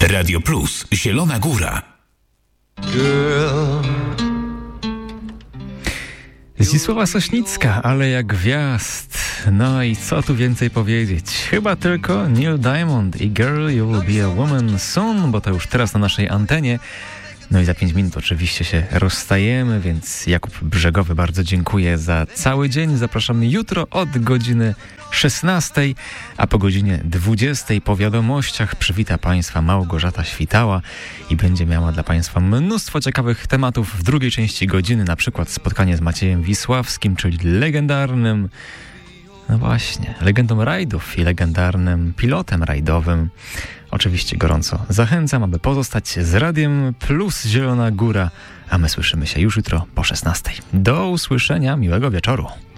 Radio Plus, Zielona Góra. Zdzisława Sośnicka, ale jak gwiazd. No i co tu więcej powiedzieć? Chyba tylko Neil Diamond i Girl You Will Be a Woman Soon, bo to już teraz na naszej antenie. No i za 5 minut oczywiście się rozstajemy, więc Jakub Brzegowy bardzo dziękuję za cały dzień. Zapraszamy jutro od godziny 16, a po godzinie 20 po wiadomościach przywita Państwa Małgorzata Świtała i będzie miała dla Państwa mnóstwo ciekawych tematów w drugiej części godziny, na przykład spotkanie z Maciejem Wisławskim, czyli legendarnym, no właśnie, legendą rajdów i legendarnym pilotem rajdowym. Oczywiście gorąco zachęcam, aby pozostać z Radiem Plus Zielona Góra, a my słyszymy się już jutro po 16. Do usłyszenia, miłego wieczoru.